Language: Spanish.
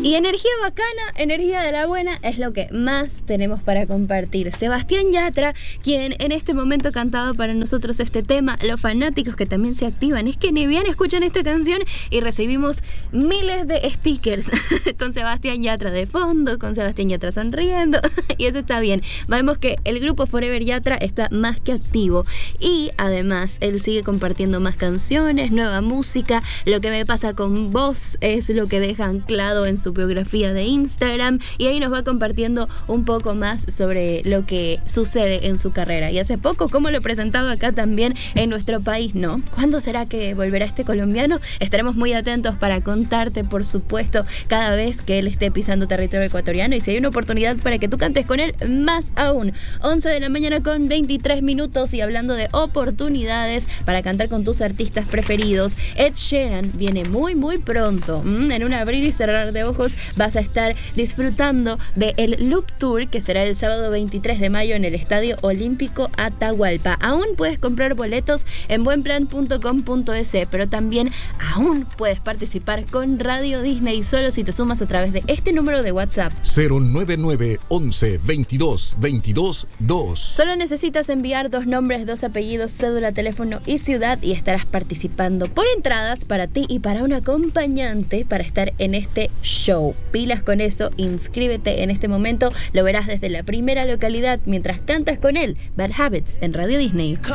Y energía bacana, energía de la buena, es lo que más tenemos para compartir. Sebastián Yatra, quien en este momento ha cantado para nosotros este tema, los fanáticos que también se activan, es que ni bien escuchan esta canción y recibimos miles de stickers con Sebastián Yatra de fondo, con Sebastián Yatra sonriendo, y eso está bien. Vemos que el grupo Forever Yatra está más que activo y además él sigue compartiendo más canciones, nueva música. Lo que me pasa con vos es lo que deja anclado en su biografía de Instagram, y ahí nos va compartiendo un poco más sobre lo que sucede en su carrera. Y hace poco, como lo presentaba acá también en nuestro país, ¿no? ¿Cuándo será que volverá este colombiano? Estaremos muy atentos para contarte, por supuesto, cada vez que él esté pisando territorio ecuatoriano, y si hay una oportunidad para que tú cantes con él, más aún. 11 de la mañana con 23 minutos, y hablando de oportunidades para cantar con tus artistas preferidos, Ed Sheeran viene muy pronto. En un abrir y cerrar de ojos vas a estar disfrutando del Loop Tour, que será el sábado 23 de mayo en el Estadio Olímpico Atahualpa. Aún puedes comprar boletos en buenplan.com.es, pero también aún puedes participar con Radio Disney solo si te sumas a través de este número de WhatsApp: 099 11 22 22 2. Solo necesitas enviar 2 nombres, 2 apellidos, cédula, teléfono y ciudad, y estarás participando por entradas para ti y para un acompañante para estar en este show. Pilas con eso, inscríbete en este momento, lo verás desde la primera localidad mientras cantas con él, Bad Habits, en Radio Disney.